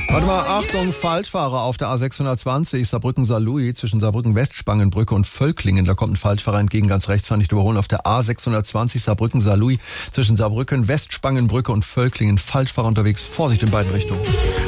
Warte mal, Achtung, Falschfahrer auf der A620 Saarbrücken-Saarlouis zwischen Saarbrücken-Westspangenbrücke und Völklingen. Da kommt ein Falschfahrer entgegen, ganz rechts, kann ich überholen. Auf der A620 Saarbrücken-Saarlouis zwischen Saarbrücken-Westspangenbrücke und Völklingen. Falschfahrer unterwegs, Vorsicht in beiden Richtungen.